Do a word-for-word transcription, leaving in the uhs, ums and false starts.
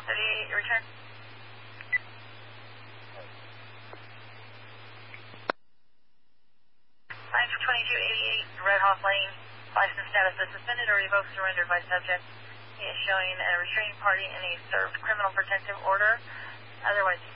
Mile thirty-eight, return. nine twenty-two eighty-eight, Red Hawk Lane. License status is suspended or revoked, surrendered by subject. He is showing a restraining party in a served criminal protective order. Otherwise,